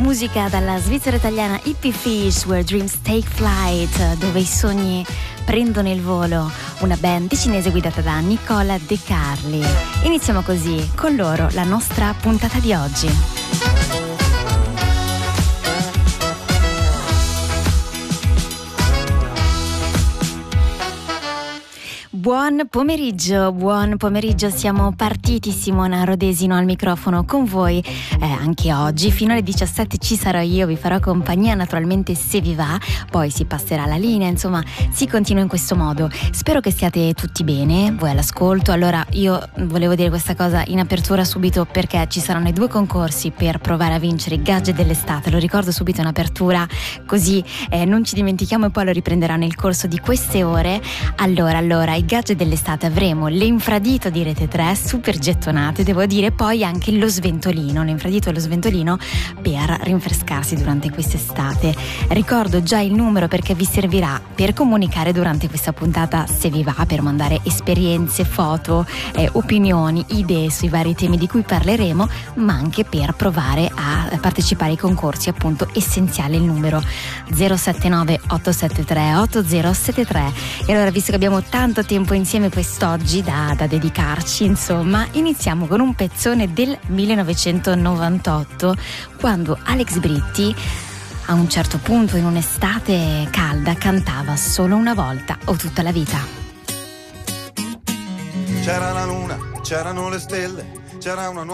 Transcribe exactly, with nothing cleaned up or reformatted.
musica dalla Svizzera italiana Hippie Fish, Where Dreams Take Flight, dove i sogni prendono il volo, una band ticinese guidata da Nicola De Carli. Iniziamo così con loro la nostra puntata di oggi. Buon pomeriggio, buon pomeriggio, siamo partiti. Simona Rodesino al microfono con voi eh, anche oggi. Fino alle diciassette ci sarò io, vi farò compagnia naturalmente se vi va, poi si passerà la linea, insomma si continua in questo modo. Spero che stiate tutti bene, voi all'ascolto. Allora io volevo dire questa cosa in apertura subito, perché ci saranno i due concorsi per provare a vincere i gadget dell'estate. Lo ricordo subito in apertura, così eh, non ci dimentichiamo e poi lo riprenderà nel corso di queste ore. Allora, allora, i gadget dell'estate avremo l'infradito di Rete tre, super gettonate devo dire, poi anche lo sventolino, l'infradito e lo sventolino per rinfrescarsi durante quest'estate. Ricordo già il numero perché vi servirà per comunicare durante questa puntata se vi va, per mandare esperienze, foto, eh, opinioni, idee sui vari temi di cui parleremo, ma anche per provare a partecipare ai concorsi, appunto essenziale il numero zero sette nove otto sette tre otto zero sette tre. E allora, visto che abbiamo tanto tempo insieme quest'oggi da, da dedicarci, insomma, iniziamo con un pezzone del millenovecentonovantotto, quando Alex Britti a un certo punto in un'estate calda cantava Solo una volta o tutta la vita. C'era la luna, c'erano le stelle, c'era una nuova